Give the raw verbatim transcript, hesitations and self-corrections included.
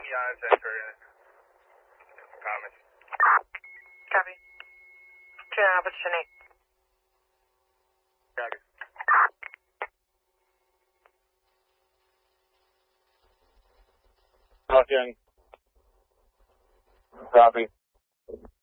on center. Promise. Copy. Two and a half, position eight. Copy. Talking. Copy.